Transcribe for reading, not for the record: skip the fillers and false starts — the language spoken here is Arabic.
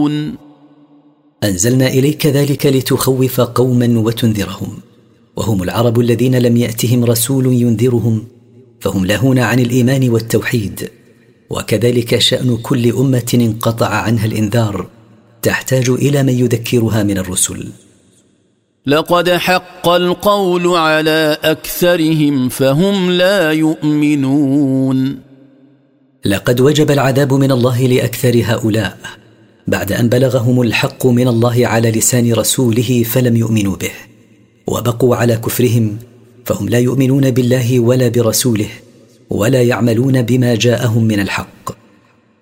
ينذرون أنزلنا إليك ذلك لتخوف قوما وتنذرهم، وهم العرب الذين لم يأتهم رسول ينذرهم، فهم لاهون عن الإيمان والتوحيد. وكذلك شأن كل أمة انقطع عنها الإنذار تحتاج إلى من يذكرها من الرسل. لقد حق القول على أكثرهم فهم لا يؤمنون. لقد وجب العذاب من الله لأكثر هؤلاء بعد أن بلغهم الحق من الله على لسان رسوله فلم يؤمنوا به، وبقوا على كفرهم، فهم لا يؤمنون بالله ولا برسوله، ولا يعملون بما جاءهم من الحق.